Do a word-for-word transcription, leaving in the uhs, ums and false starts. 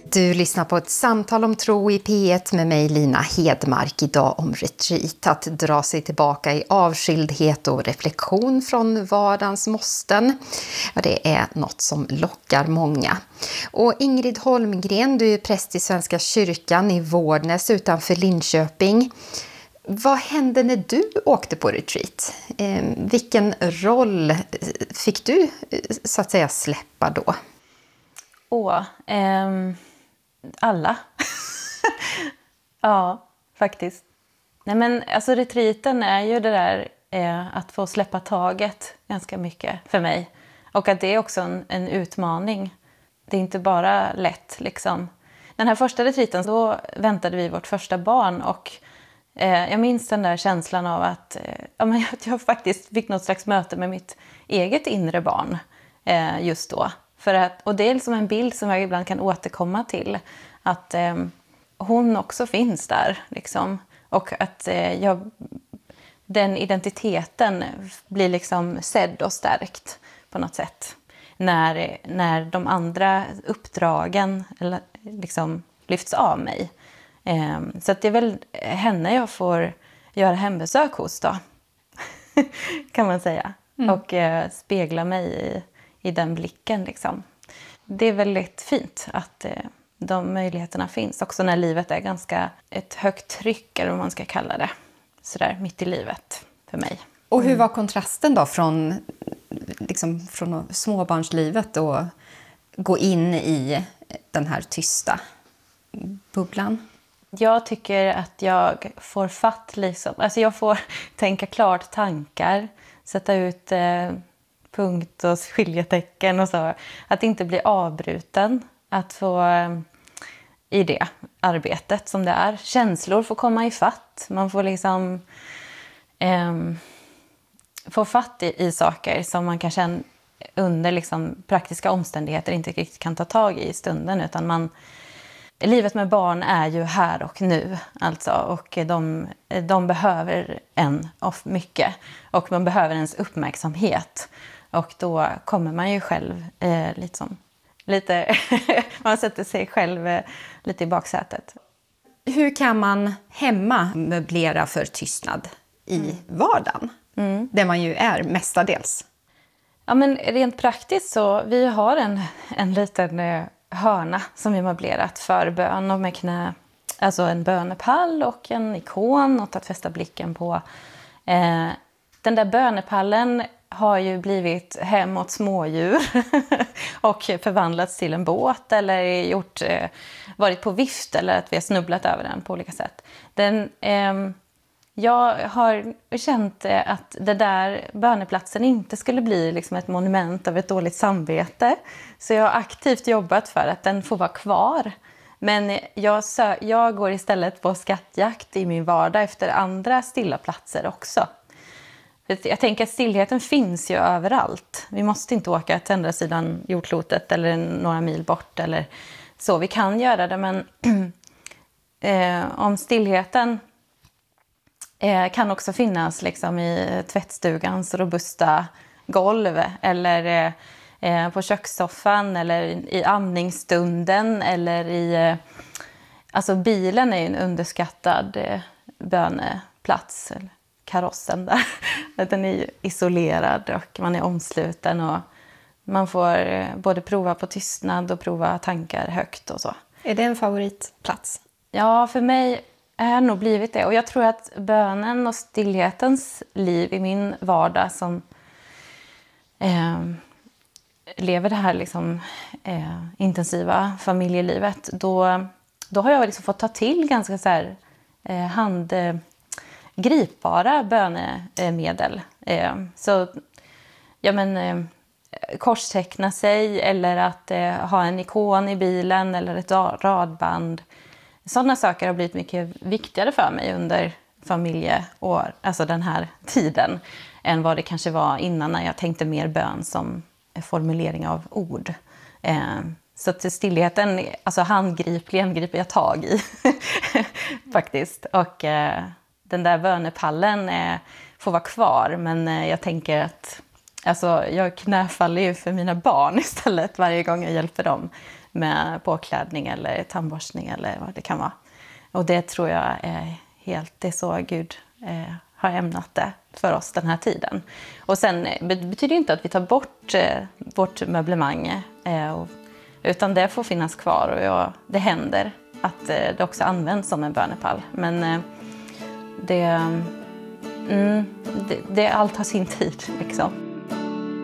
Du lyssnar på ett samtal om tro i P ett med mig Lina Hedmark. Idag om retreat, att dra sig tillbaka i avskildhet och reflektion från vardagens måsten. Ja, det är något som lockar många. Och Ingrid Holmgren, du är präst i Svenska kyrkan i Vårdnäs utanför Linköping. Vad hände när du åkte på retreat? Eh, vilken roll fick du så att säga släppa då? Åh, ehm, alla. Ja, faktiskt. Nej, men alltså retreaten är ju det där eh, att få släppa taget ganska mycket för mig. Och att det är också en, en utmaning. Det är inte bara lätt liksom. Den här första retreaten, då väntade vi vårt första barn och eh, jag minns den där känslan av att eh, ja, men jag, jag faktiskt fick något slags möte med mitt eget inre barn eh, just då. För att, och det är liksom en bild som jag ibland kan återkomma till. Att eh, hon också finns där. Liksom. Och att eh, jag, den identiteten blir liksom sedd och stärkt på något sätt. När, när de andra uppdragen eller, liksom, lyfts av mig. Eh, så att det är väl henne jag får göra hembesök hos då. Kan man säga. Mm. Och eh, spegla mig i... i den blicken liksom. Det är väldigt fint att eh, de möjligheterna finns. Också när livet är ganska ett högt tryck, eller vad man ska kalla det. Sådär mitt i livet för mig. Och hur var kontrasten då från, liksom, från småbarnslivet och gå in i den här tysta bubblan? Jag tycker att jag får fatt liksom. Alltså jag får tänka klart tankar. Sätta ut... Eh, punkt och skiljetecken och så. Att inte bli avbruten. Att få i det arbetet som det är. Känslor får komma i fatt. Man får liksom eh, få fatt i, i saker som man kanske under liksom praktiska omständigheter inte riktigt kan ta tag i i stunden. Utan man, livet med barn är ju här och nu. Alltså, och de, de behöver en of mycket. Och man behöver ens uppmärksamhet. Och då kommer man ju själv eh, lite som, lite, man sätter sig själv eh, lite i baksätet. Hur kan man hemma möblera för tystnad i mm. vardagen? Mm. Där man ju är mestadels. Ja, men rent praktiskt så, vi har en, en liten eh, hörna som vi möblerat för bön och med knä. Alltså en bönepall och en ikon och att fästa blicken på. Eh, den där bönepallen har ju blivit hem åt smådjur och förvandlats till en båt eller gjort, eh, varit på vift eller att vi har snubblat över den på olika sätt. Den, eh, jag har känt att det där böneplatsen inte skulle bli liksom ett monument av ett dåligt samvete. Så jag har aktivt jobbat för att den får vara kvar. Men jag, sö- jag går istället på skattjakt i min vardag efter andra stilla platser också. Jag tänker att stillheten finns ju överallt. Vi måste inte åka till andra sidan jordklotet eller några mil bort. Eller så. Vi kan göra det, men eh, om stillheten eh, kan också finnas liksom, i tvättstugans robusta golv. Eller eh, på kökssoffan eller i amningsstunden. Eller i, eh, alltså bilen är ju en underskattad eh, böneplats. Karossen där. Den är isolerad och man är omsluten och man får både prova på tystnad och prova tankar högt och så. Är det en favoritplats? Ja, för mig är nog blivit det. Och jag tror att bönen och stillhetens liv i min vardag som eh, lever det här liksom, eh, intensiva familjelivet, då, då har jag liksom fått ta till ganska så här eh, hand... Eh, gripbara bönemedel. Så ja, men, korsteckna sig eller att ha en ikon i bilen eller ett radband. Sådana saker har blivit mycket viktigare för mig under familjeår, alltså den här tiden, än vad det kanske var innan när jag tänkte mer bön som formulering av ord. Så till stillheten, alltså handgripligen griper jag tag i faktiskt. Och den där bönepallen eh, får vara kvar. Men eh, jag tänker att Alltså, jag knäfaller ju för mina barn istället varje gång jag hjälper dem med påklädning eller tandborstning eller vad det kan vara. Och det tror jag är helt, det är så Gud eh, har ämnat det för oss den här tiden. Och sen betyder det inte att vi tar bort eh, vårt möblemang, eh, och, utan det får finnas kvar, och jag, det händer att eh, det också används som en bönepall. Men eh, det, mm, det, det, allt har sin tid liksom.